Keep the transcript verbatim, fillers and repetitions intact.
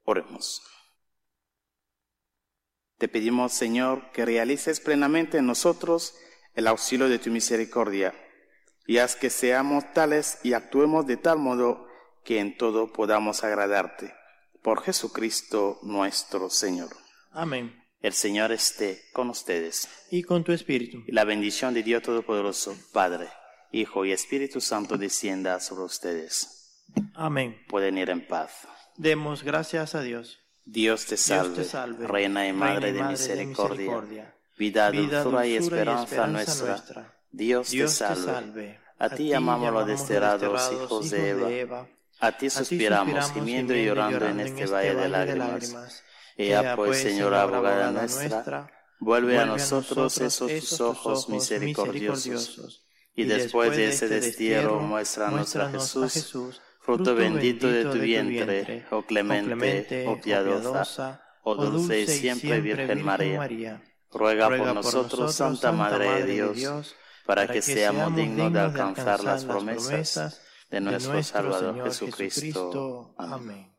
Oremos. Te pedimos, Señor, que realices plenamente en nosotros el auxilio de tu misericordia, y haz que seamos tales y actuemos de tal modo que en todo podamos agradarte. Por Jesucristo nuestro Señor. Amén. El Señor esté con ustedes. Y con tu espíritu. Y la bendición de Dios Todopoderoso, Padre, Hijo y Espíritu Santo descienda sobre ustedes. Amén. Pueden ir en paz. Demos gracias a Dios. Dios te salve, Dios te salve, Reina y Madre, Reina y de, Madre misericordia, de misericordia, vida, vida, dulzura y dulzura esperanza, y esperanza nuestra. nuestra. Dios, Dios te salve. te salve. A ti llamamos los desterrados hijos de Eva. Eva. A ti suspiramos, gimiendo y llorando en este valle de lágrimas. Ea pues, Señora abogada nuestra, vuelve a nosotros esos tus ojos misericordiosos. Y después de ese destierro, muéstranos a Jesús, fruto bendito de tu vientre, oh clemente, oh piadosa, oh dulce y siempre Virgen María. Ruega por nosotros, Santa Madre de Dios, para que seamos dignos de alcanzar las promesas de nuestro Salvador Jesucristo. Amén.